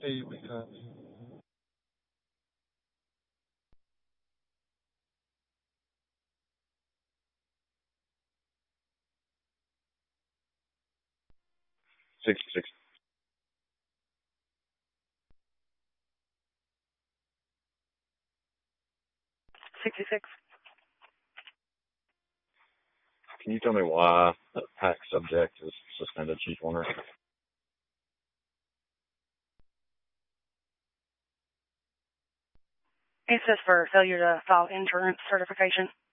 Hey, wake up. 66. 66. Can you tell me why the pack subject is suspended chief owner? It says for failure to file insurance certification.